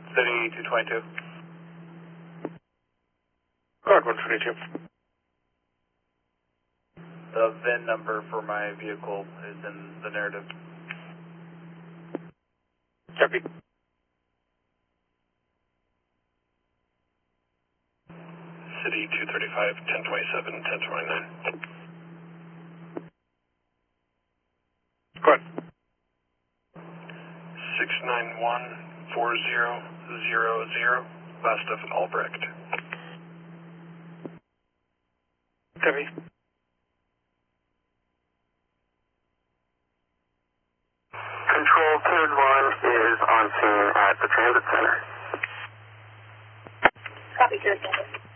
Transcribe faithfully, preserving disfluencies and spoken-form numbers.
City two twenty-two. Guard one twenty-two. The V I N number for my vehicle is in the narrative. Copy. City two thirty-five, ten twenty-seven, ten twenty-nine. Go ahead. six nine one, four zero zero zero, west of Albrecht. Copy. Control Code one is on scene at the transit center. Copy, Code one.